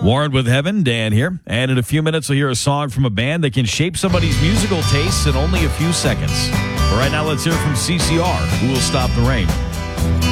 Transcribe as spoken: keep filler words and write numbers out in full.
Warren with Heaven, Dan here. And in a few minutes, we'll hear a song from a band that can shape somebody's musical tastes in only a few seconds. But right now, let's hear from C C R, Who Will Stop the Rain.